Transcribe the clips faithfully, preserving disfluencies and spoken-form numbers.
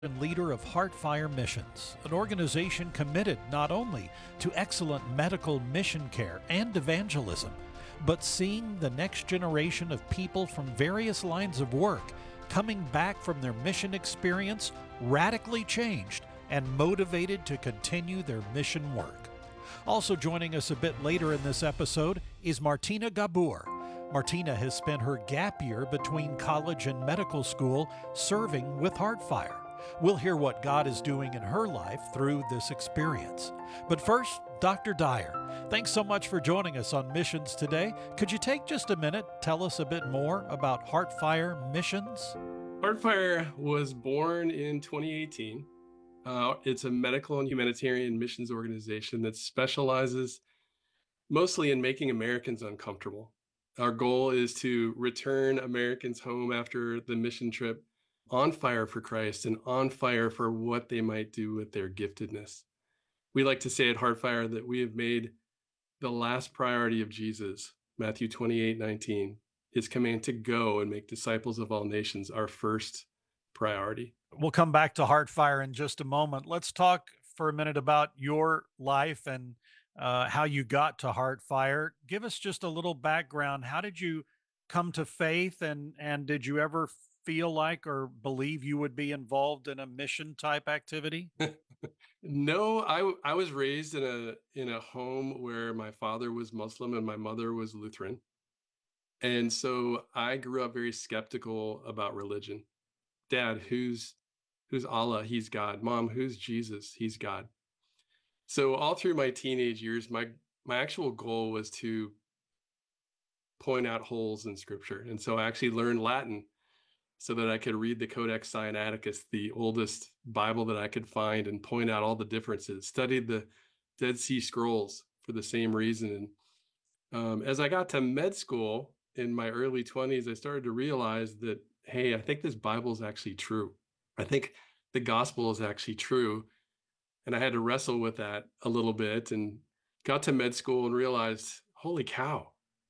and leader of Heartfire Missions, an organization committed not only to excellent medical mission care and evangelism, but seeing the next generation of people from various lines of work coming back from their mission experience radically changed and motivated to continue their mission work. Also joining us a bit later in this episode is Martina Gabor. Martina has spent her gap year between college and medical school serving with Heartfire. We'll hear what God is doing in her life through this experience. But first, Doctor Dyer, thanks so much for joining us on Missions today. Could you take just a minute, tell us a bit more about Heartfire Missions? Heartfire was born in twenty eighteen. Uh, it's a medical and humanitarian missions organization that specializes mostly in making Americans uncomfortable. Our goal is to return Americans home after the mission trip on fire for Christ and on fire for what they might do with their giftedness. We like to say at Heartfire that we have made the last priority of Jesus, Matthew twenty-eight nineteen, his command to go and make disciples of all nations, our first priority. We'll come back to Heartfire in just a moment. Let's talk for a minute about your life and uh, how you got to Heartfire. Give us just a little background. How did you come to faith, and and did you ever feel like or believe you would be involved in a mission type activity? No, I w- I was raised in a in a home where my father was Muslim and my mother was Lutheran. And so I grew up very skeptical about religion. Dad, who's who's Allah? He's God. Mom, who's Jesus? He's God. So all through my teenage years, my my actual goal was to point out holes in scripture. And so I actually learned Latin so that I could read the Codex Sinaiticus, the oldest Bible that I could find, and point out all the differences. Studied the Dead Sea Scrolls for the same reason. And um, as I got to med school in my early twenties, I started to realize that, hey, I think this Bible is actually true. I think the gospel is actually true. And I had to wrestle with that a little bit and got to med school and realized, holy cow,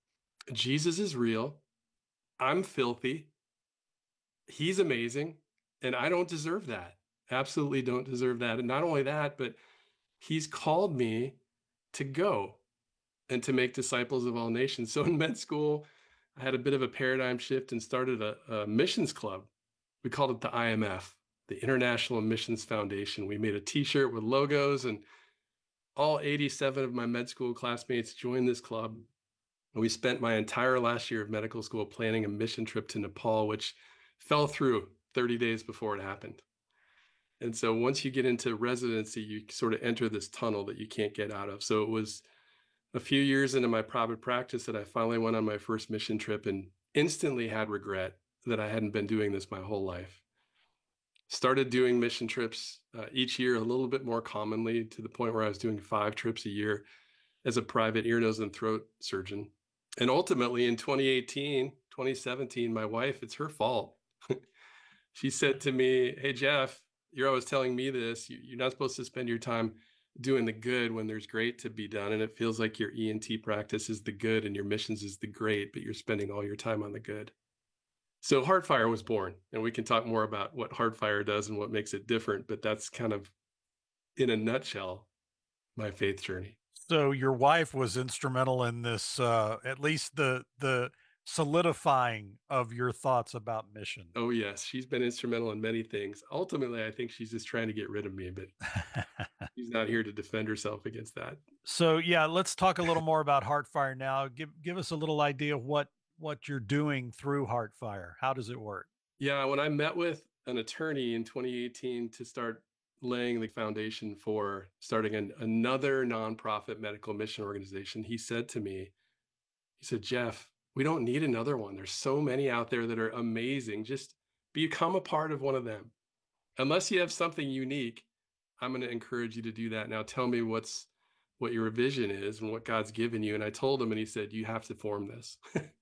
Jesus is real. I'm filthy. He's amazing, and I don't deserve that. Absolutely don't deserve that. And not only that, but he's called me to go and to make disciples of all nations. So in med school, I had a bit of a paradigm shift and started a, a missions club. We called it the I M F, the International Missions Foundation. We made a t-shirt with logos, and all eighty-seven of my med school classmates joined this club. And we spent my entire last year of medical school planning a mission trip to Nepal, which fell through thirty days before it happened. And so once you get into residency, you sort of enter this tunnel that you can't get out of. So it was a few years into my private practice that I finally went on my first mission trip and instantly had regret that I hadn't been doing this my whole life. Started doing mission trips uh, each year a little bit more commonly, to the point where I was doing five trips a year as a private ear, nose, and throat surgeon. And ultimately in twenty eighteen, twenty seventeen, my wife, it's her fault. She said to me, hey, Jeff, you're always telling me this. You're not supposed to spend your time doing the good when there's great to be done. And it feels like your E N T practice is the good and your missions is the great, but you're spending all your time on the good. So Heartfire was born, and we can talk more about what Heartfire does and what makes it different. But that's kind of, in a nutshell, my faith journey. So your wife was instrumental in this, uh, at least the the solidifying of your thoughts about mission. Oh, yes. She's been instrumental in many things. Ultimately, I think she's just trying to get rid of me, but she's not here to defend herself against that. So yeah, let's talk a little more about Heartfire now. Give give us a little idea of what what you're doing through Heartfire. How does it work? Yeah, when I met with an attorney in twenty eighteen to start laying the foundation for starting an, another nonprofit medical mission organization, he said to me, he said, Jeff, we don't need another one. There's so many out there that are amazing. Just become a part of one of them. Unless you have something unique, I'm going to encourage you to do that. Now tell me what's what your vision is and what God's given you. And I told him, and he said, you have to form this.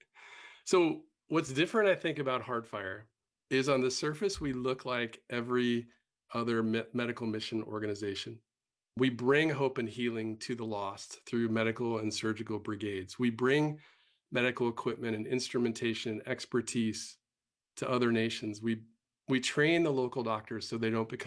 So what's different, I think, about Heartfire is, on the surface, we look like every other me- medical mission organization. We bring hope and healing to the lost through medical and surgical brigades. We bring medical equipment and instrumentation and expertise to other nations. We We train the local doctors so they don't become